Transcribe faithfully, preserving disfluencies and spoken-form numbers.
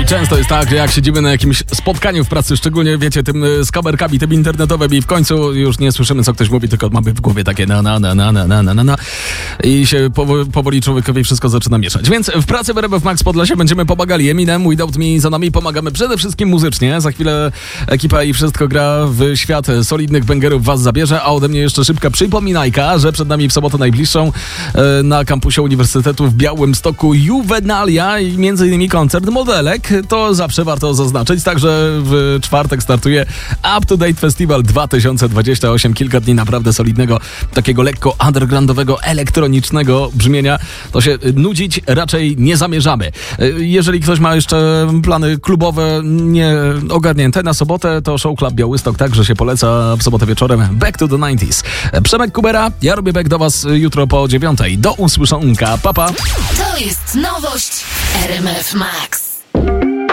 Często jest tak, że jak siedzimy na jakimś spotkaniu w pracy, szczególnie wiecie, tym z kamerkami, tym internetowym i w końcu już nie słyszymy, co ktoś mówi, tylko mamy w głowie takie na na na na na na na na na i się powoli człowiekowi wszystko zaczyna mieszać. Więc w pracy w R M F Max Podlasie będziemy pomagali Eminem, Without Me za nami, pomagamy przede wszystkim muzycznie. Za chwilę ekipa i wszystko gra w świat solidnych bangerów was zabierze, a ode mnie jeszcze szybka przypominajka, że przed nami w sobotę najbliższą na kampusie Uniwersytetu w Białymstoku Juvenalia i między innymi koncert modelek. To zawsze warto zaznaczyć. Także w czwartek startuje Up to Date Festival dwa tysiące dwudziesty ósmy. Kilka dni naprawdę solidnego, takiego lekko undergroundowego, elektronicznego brzmienia. To się nudzić raczej nie zamierzamy. Jeżeli ktoś ma jeszcze plany klubowe nie ogarnięte na sobotę, to Show Club Białystok także się poleca w sobotę wieczorem. Back to the dziewięćdziesiątych. Przemek Kubera, ja robię back do was jutro po dziewiątej. Do usłyszonka. Pa, pa. To jest nowość R M F Max.